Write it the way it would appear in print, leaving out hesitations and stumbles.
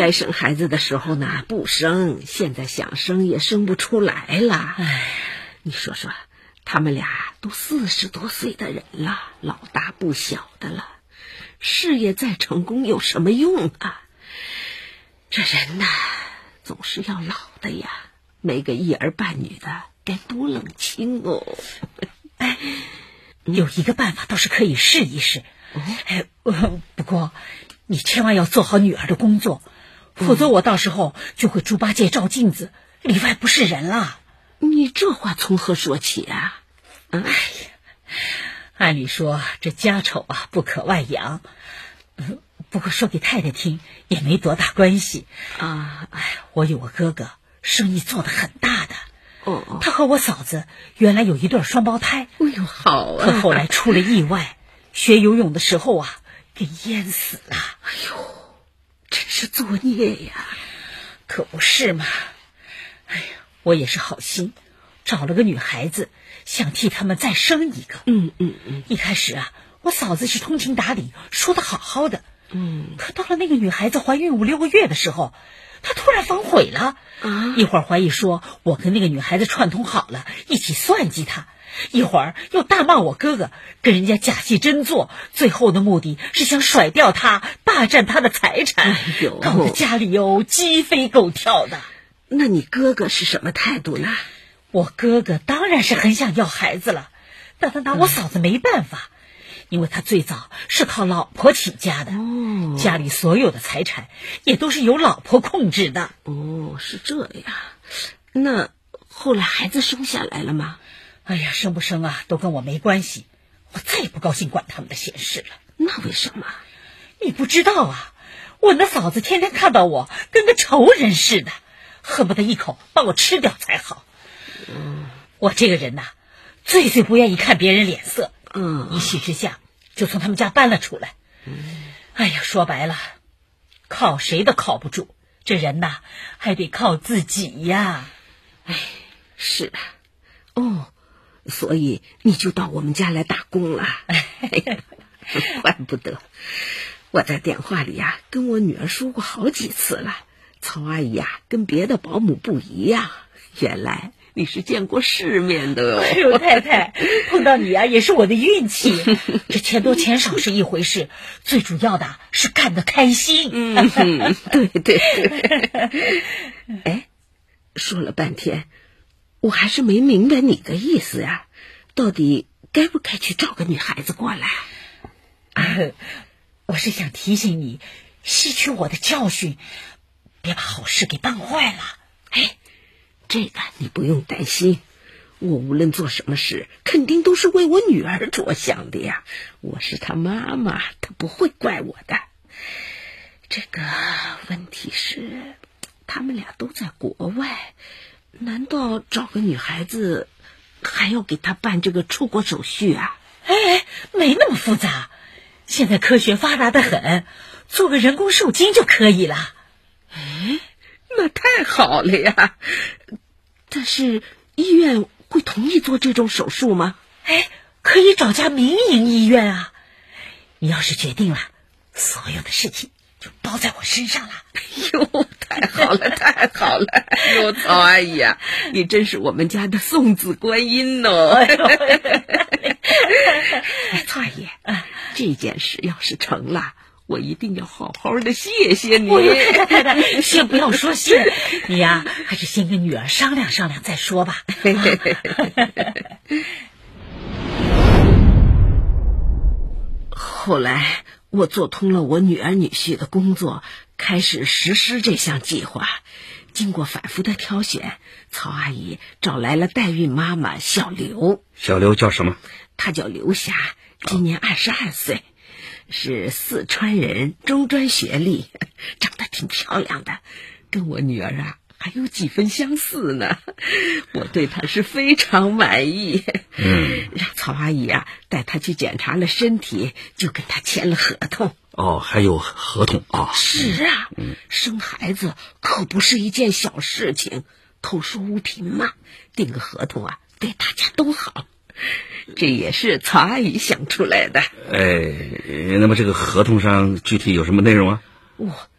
该生孩子的时候呢不生，现在想生也生不出来了。你说说，他们俩都40多岁的人了，老大不小的了，事业再成功有什么用啊？这人呐，总是要老的呀，没个一儿半女的，该多冷清哦。 有一个办法倒是可以试一试。不过你千万要做好女儿的工作，否则我到时候就会猪八戒照镜子，里外不是人了。 你这话从何说起啊？ 按理说这家丑啊不可外扬，不过说给太太听也没多大关系啊。我有个哥哥，生意做得很大的。他和我嫂子原来有一对双胞胎。 哎呦，好啊！ 可后来出了意外，学游泳的时候啊，给淹死了。 哎呦，真是作孽呀！ 可不是嘛。我也是好心，找了个女孩子，想替他们再生一个。一开始啊，我嫂子是通情达理，说得好好的。可到了那个女孩子怀孕5、6个月的时候，她突然反悔了。一会儿怀疑说我跟那个女孩子串通好了，一起算计她，一会儿又大骂我哥哥跟人家假戏真做，最后的目的是想甩掉她，霸占她的财产。搞得家里鸡飞狗跳的。 那你哥哥是什么态度呢？ 我哥哥当然是很想要孩子了，但他拿我嫂子没办法。因为他最早是靠老婆起家的，家里所有的财产也都是由老婆控制的。 是这样。那后来孩子生下来了吗？ 生不生啊都跟我没关系，我再也不高兴管他们的闲事了。 那为什么？ 你不知道啊，我那嫂子天天看到我跟个仇人似的，恨不得一口把我吃掉才好。我这个人呐，最不愿意看别人脸色。一气之下就从他们家搬了出来。说白了，靠谁都靠不住，这人呐还得靠自己呀。 是啊。所以你就到我们家来打工了。怪不得，我在电话里呀跟我女儿说过好几次了，曹阿姨呀跟别的保姆不一样，原来你是见过世面的哦。 太太，碰到你啊也是我的运气。这钱多钱少是一回事，最主要的是干得开心。 对。说了半天，我还是没明白你的意思呀。到底该不该去找个女孩子过来？ 我是想提醒你，吸取我的教训，别把好事给办坏了。 这个你不用担心，我无论做什么事，肯定都是为我女儿着想的呀。我是她妈妈，她不会怪我的。这个问题是，他们俩都在国外，难道找个女孩子还要给她办这个出国手续啊？ 没那么复杂，现在科学发达得很，做个人工受精就可以了。 那太好了呀！但是医院会同意做这种手术吗？ 可以找家民营医院啊。你要是决定了，所有的事情就包在我身上了。 太好了，太好了！曹阿姨呀，你真是我们家的送子观音哦。曹阿姨，这件事要是成了，我一定要好好的谢谢你。 太太，先不要说谢，你呀还是先跟女儿商量商量再说吧。 后来我做通了我女儿女婿的工作，开始实施这项计划。经过反复的挑选，曹阿姨找来了代孕妈妈小刘。 小刘叫什么？ 她叫刘霞，今年22岁，是四川人，中专学历，长得挺漂亮的，跟我女儿啊还有几分相似呢。我对她是非常满意。让曹阿姨啊带她去检查了身体，就跟她签了合同。 还有合同啊？ 是啊，生孩子可不是一件小事情，口说无凭嘛，订个合同啊对大家都好。这也是曹阿姨想出来的。 那么这个合同上具体有什么内容啊？